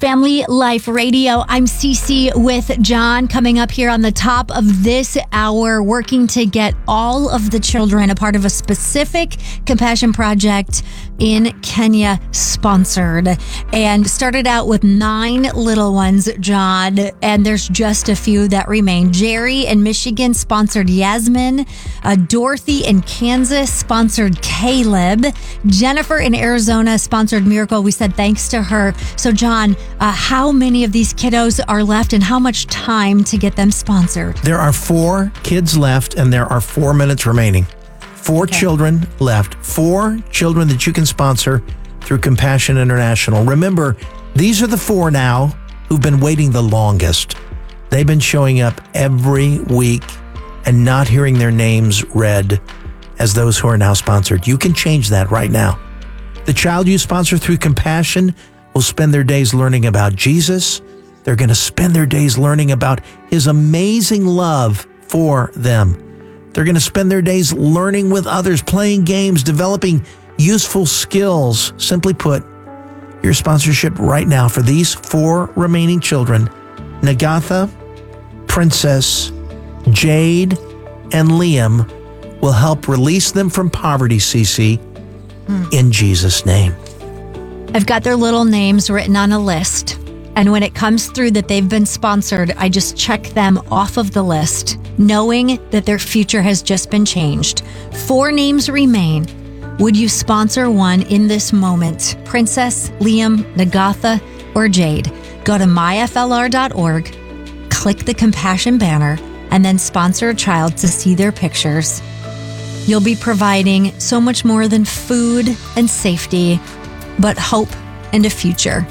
Family Life Radio. I'm Cece with John, coming up here on the top of this hour, working to get all of the children a part of a specific compassion project in Kenya sponsored, and started out with 9 little ones, John, and there's just a few that remain. Jerry in Michigan sponsored Yasmin. Dorothy in Kansas sponsored Caleb. Jennifer in Arizona sponsored Miracle. We said thanks to her. So John, how many of these kiddos are left and how much time to get them sponsored? There are 4 kids left and there are 4 minutes remaining. 4 children left. 4 children that you can sponsor through Compassion International. Remember, these are the 4 now who've been waiting the longest. They've been showing up every week and not hearing their names read as those who are now sponsored. You can change that right now. The child you sponsor through Compassion will spend their days learning about Jesus. They're going to spend their days learning about His amazing love for them. They're going to spend their days learning with others, playing games, developing useful skills. Simply put, your sponsorship right now for these 4 remaining children, Nagatha, Princess, Jade, and Liam, will help release them from poverty, Cece, in Jesus' name. I've got their little names written on a list. And when it comes through that they've been sponsored, I just check them off of the list, knowing that their future has just been changed. 4 names remain. Would you sponsor one in this moment? Princess, Liam, Nagatha, or Jade? Go to myflr.org, click the Compassion banner, and then sponsor a child to see their pictures. You'll be providing so much more than food and safety, but hope and a future.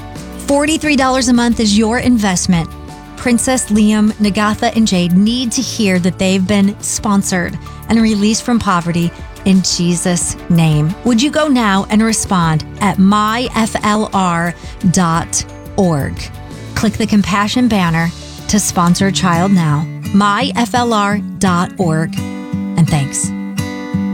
$43 a month is your investment. Princess, Liam, Nagatha, and Jade need to hear that they've been sponsored and released from poverty in Jesus' name. Would you go now and respond at myflr.org? Click the Compassion banner to sponsor a child now. myflr.org. And thanks.